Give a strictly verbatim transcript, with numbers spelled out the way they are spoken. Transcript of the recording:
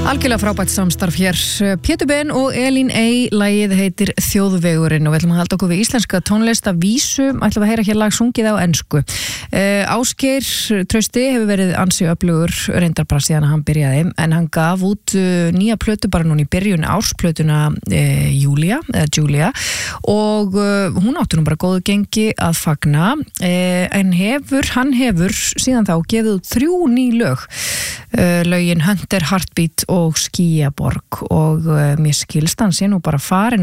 Algjörlega frábært samstarf hér. Pétur Ben og Elín Ey, lagið heitir Þjóðvegurinn og við ætlum að halda okkur við íslenska tónlist af vísu, ætlum að heyra hér lag sungið á ensku. Uh, Ásgeir Trausti hefur verið ansi öflugur reyndar bara síðan að hann byrjaði, en hann gaf út uh, nýja plötu bara núna í byrjun ársplötuna uh, Júlia, eða Julia, og uh, hún áttu nú bara góðu gengi að fagna, uh, en hefur, hann hefur síðan þá gefið út þrjú ný lög, uh, lögin Hunter, Heartbeat og Skýjaborg, og uh, mér skilst hann sé nú bara farin